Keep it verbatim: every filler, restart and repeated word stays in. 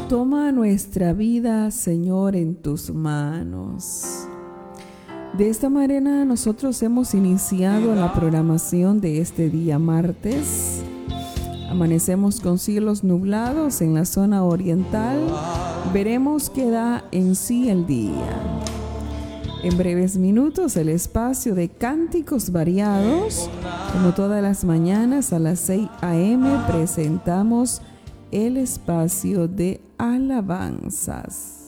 Toma nuestra vida, Señor, en tus manos. De esta manera nosotros hemos iniciado la programación de este día martes. Amanecemos con cielos nublados en la zona oriental. Veremos qué da en sí el día. En breves minutos el espacio de cánticos variados. Como todas las mañanas a las seis a eme presentamos el espacio de alabanzas.